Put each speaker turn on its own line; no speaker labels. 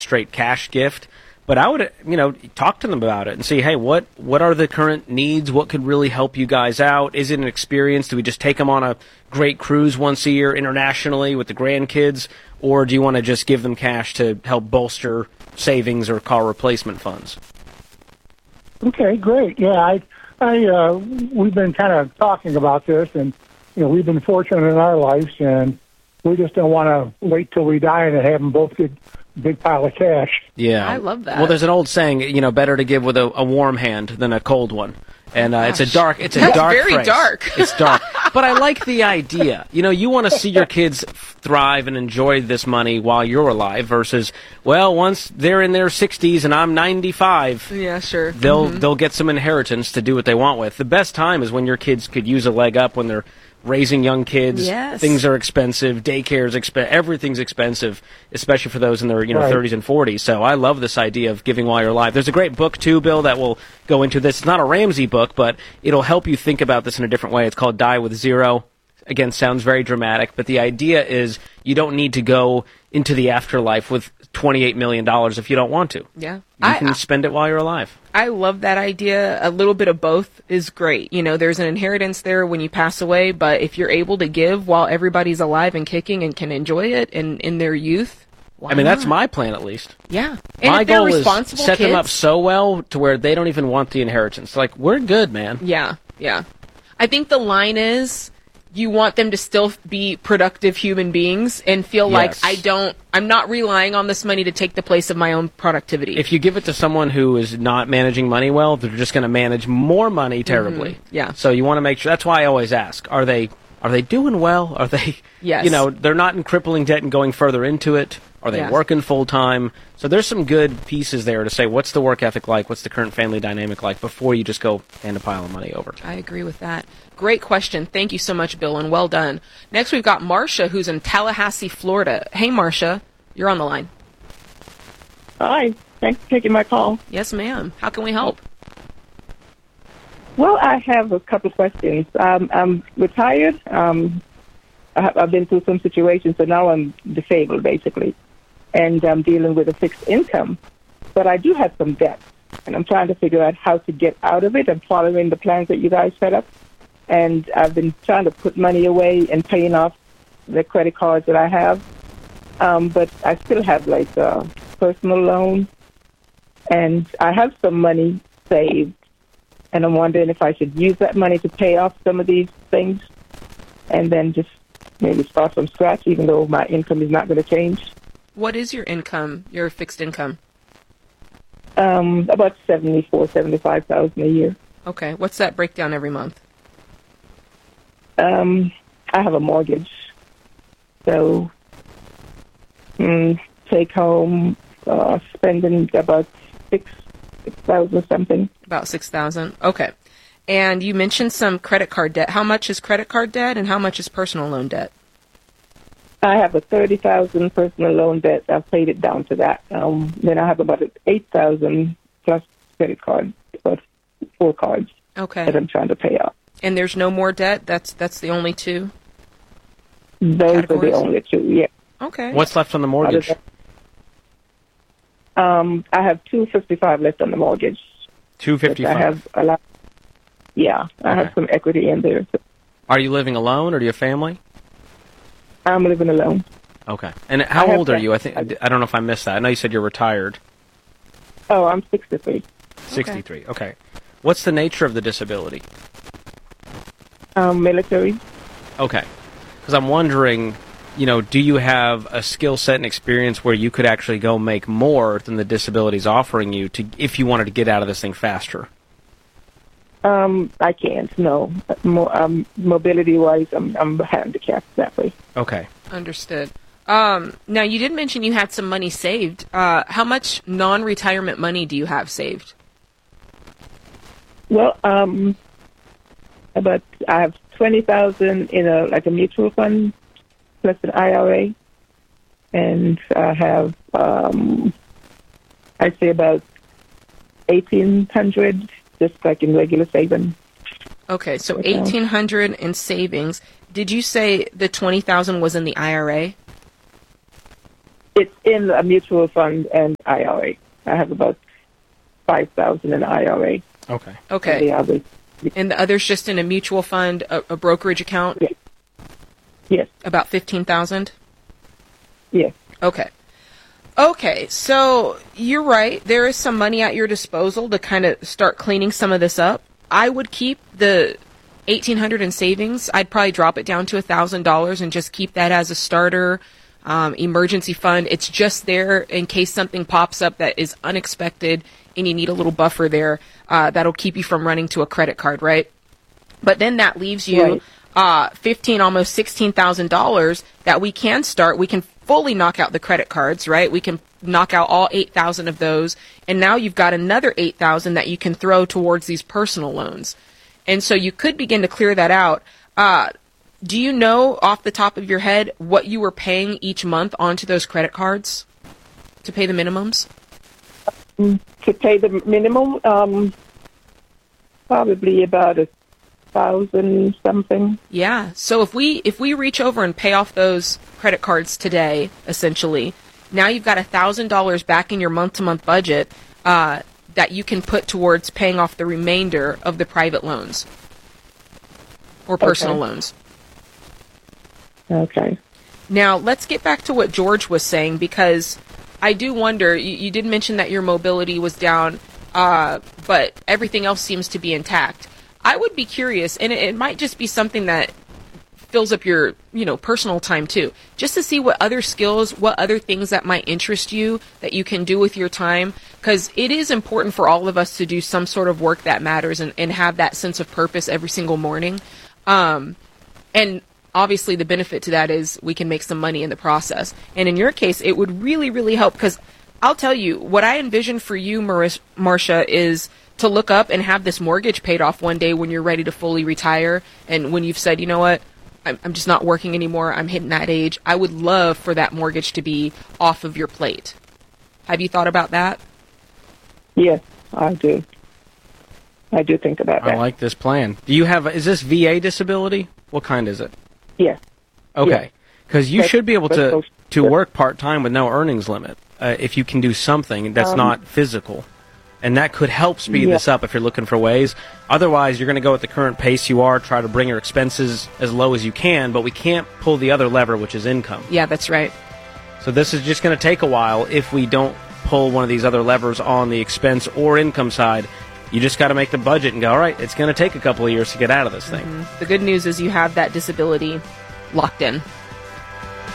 straight cash gift. But I would, talk to them about it and see, hey, what are the current needs? What could really help you guys out? Is it an experience? Do we just take them on a great cruise once a year internationally with the grandkids? Or do you want to just give them cash to help bolster savings or car replacement funds?
Okay, great. Yeah, we've been kind of talking about this, and we've been fortunate in our lives, and we just don't want to wait till we die and have them both get a big pile of cash.
Yeah,
I love that.
Well, there's an old saying, better to give with a warm hand than a cold one. And it's a dark
That's
very
phrase. Dark.
It's dark. But I like the idea. You want to see your kids thrive and enjoy this money while you're alive versus, well, once they're in their 60s and I'm 95,
yeah, sure.
They'll get some inheritance to do what they want with. The best time is when your kids could use a leg up when they're raising young kids.
Yes.
Things are expensive, daycare's expensive, everything's expensive, especially for those in their
Right.
30s and 40s. So I love this idea of giving while you're alive. There's a great book too, Bill, that will go into this. It's not a Ramsey book, but it'll help you think about this in a different way. It's called Die with Zero. Again, sounds very dramatic, but the idea is you don't need to go into the afterlife with $28 million if you don't want to.
Yeah.
You can spend it while you're alive.
I love that idea. A little bit of both is great. There's an inheritance there when you pass away, but if you're able to give while everybody's alive and kicking and can enjoy it in their youth, why not?
That's my plan at least.
Yeah. And
My
if they're
goal is
responsible
set them
kids-
up so well to where they don't even want the inheritance. Like, we're good, man.
Yeah, yeah. I think the line is you want them to still be productive human beings and feel like
Yes.
I'm not relying on this money to take the place of my own productivity.
If you give it to someone who is not managing money well, they're just going to manage more money terribly.
Mm-hmm. Yeah.
So you want to make sure. That's why I always ask: Are they doing well? Are they?
Yes.
They're not in crippling debt and going further into it. Are they
Yes.
working full time? So there's some good pieces there to say what's the work ethic like, what's the current family dynamic like before you just go hand a pile of money over.
I agree with that. Great question. Thank you so much, Bill, and well done. Next, we've got Marcia, who's in Tallahassee, Florida. Hey, Marcia, you're on the line.
Hi. Thanks for taking my call.
Yes, ma'am. How can we help?
Well, I have a couple of questions. I'm retired. I've been through some situations, so now I'm disabled, basically, and I'm dealing with a fixed income. But I do have some debt, and I'm trying to figure out how to get out of it. I'm following the plans that you guys set up, and I've been trying to put money away and paying off the credit cards that I have. But I still have, like, a personal loan, and I have some money saved, and I'm wondering if I should use that money to pay off some of these things and then just maybe start from scratch, even though my income is not going to change.
What is your income, your fixed income?
About $75,000 a year.
Okay. What's that breakdown every month?
I have a mortgage, so take home spending about $6,000 something.
About $6,000. Okay. And you mentioned some credit card debt. How much is credit card debt and how much is personal loan debt?
I have a $30,000 personal loan debt. I've paid it down to that. Then I have about $8,000 plus credit card, about 4 cards
Okay.
that I'm trying to pay off.
And there's no more debt? That's the only two?
Those are
Categories?
the only two. Yeah.
Okay.
What's left on the mortgage?
I have $255 left on the mortgage.
$255.
I have a lot. Yeah, I have some equity in there. So
Are you living alone or do you have family?
I'm living alone.
Okay. And how old are you? I don't know if I missed that. I know you said you're retired.
Oh, I'm 63.
63. Okay. What's the nature of the disability?
Military.
Okay. Because I'm wondering, do you have a skill set and experience where you could actually go make more than the disability is offering you if you wanted to get out of this thing faster?
I can't. No. Mobility-wise, I'm handicapped that way.
Okay.
Understood. Now, you did mention you had some money saved. How much non-retirement money do you have saved?
Well, I have $20,000 in a mutual fund plus an IRA, and I have I'd say about $1,800 just like in regular savings.
Okay, so $1,800 in savings. Did you say the $20,000 was in the IRA?
It's in a mutual fund and IRA. I have about $5,000 in IRA.
Okay.
Okay.
The others.
And the other's just in a mutual fund, a brokerage account?
Yes. Yes.
About $15,000?
Yes.
Okay. Okay, so you're right. There is some money at your disposal to kind of start cleaning some of this up. I would keep the $1,800 in savings. I'd probably drop it down to $1,000 and just keep that as a starter emergency fund. It's just there in case something pops up that is unexpected and you need a little buffer there. That'll keep you from running to a credit card, right? But then that leaves you $15,000, almost $16,000 that we can start. We can fully knock out the credit cards, right? We can knock out all 8,000 of those, and now you've got another 8,000 that you can throw towards these personal loans. And so you could begin to clear that out. Do you know off the top of your head what you were paying each month onto those credit cards to pay the minimums?
To pay the minimum, probably about $1,000 something.
Yeah. So if we reach over and pay off those credit cards today, essentially, now you've got $1,000 back in your month-to-month budget that you can put towards paying off the remainder of the private loans or personal loans.
Okay.
Now, let's get back to what George was saying, because I do wonder, you did mention that your mobility was down, but everything else seems to be intact. I would be curious, and it might just be something that fills up your, personal time too, just to see what other skills, what other things that might interest you that you can do with your time, because it is important for all of us to do some sort of work that matters and have that sense of purpose every single morning. And obviously the benefit to that is we can make some money in the process. And in your case, it would really, really help, because I'll tell you, what I envision for you, Marcia, is to look up and have this mortgage paid off one day when you're ready to fully retire, and when you've said, you know what, I'm just not working anymore, I'm hitting that age. I would love for that mortgage to be off of your plate. Have you thought about that?
Yes, I do. I do think about that.
I like this plan. Do you have, is this VA disability? What kind is it?
Yes.
Okay. Because you should be able to
yes.
work part-time with no earnings limit if you can do something that's not physical. And that could help speed this up if you're looking for ways. Otherwise, you're going to go at the current pace you are, try to bring your expenses as low as you can, but we can't pull the other lever, which is income.
Yeah, that's right.
So this is just going to take a while if we don't pull one of these other levers on the expense or income side. You just got to make the budget and go, all right, it's going to take a couple of years to get out of this thing.
The good news is you have that disability locked in.